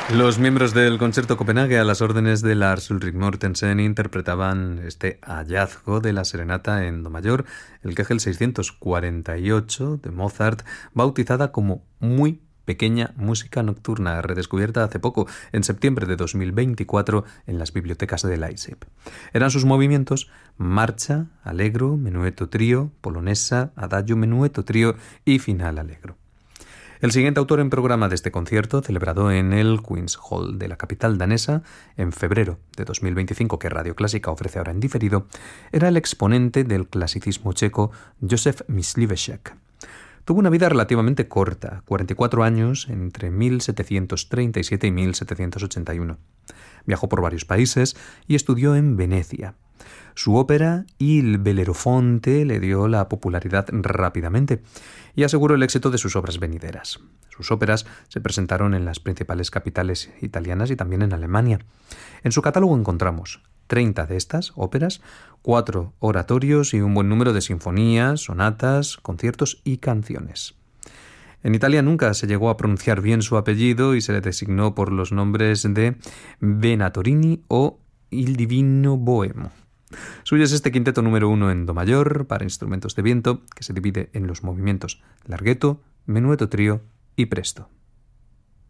Los miembros del Concierto Copenhague, a las órdenes de Lars Ulrik Mortensen, interpretaban este hallazgo de la serenata en do mayor, el Kegel 648 de Mozart, bautizada como muy pequeña música nocturna, redescubierta hace poco, en septiembre de 2024, en las bibliotecas de Leipzig. Eran sus movimientos: marcha, allegro, menueto trío, polonesa, adagio, menueto trío y final allegro. El siguiente autor en programa de este concierto, celebrado en el Queen's Hall de la capital danesa en febrero de 2025, que Radio Clásica ofrece ahora en diferido, era el exponente del clasicismo checo Josef Mysliveček. Tuvo una vida relativamente corta, 44 años, entre 1737 y 1781. Viajó por varios países y estudió en Venecia. Su ópera Il Bellerofonte le dio la popularidad rápidamente y aseguró el éxito de sus obras venideras. Sus óperas se presentaron en las principales capitales italianas y también en Alemania. En su catálogo encontramos 30 de estas óperas, 4 oratorios y un buen número de sinfonías, sonatas, conciertos y canciones. En Italia nunca se llegó a pronunciar bien su apellido y se le designó por los nombres de Venatorini o Il Divino Boemo. Suyo es este quinteto número 1 en do mayor para instrumentos de viento, que se divide en los movimientos larghetto, menueto trío y presto.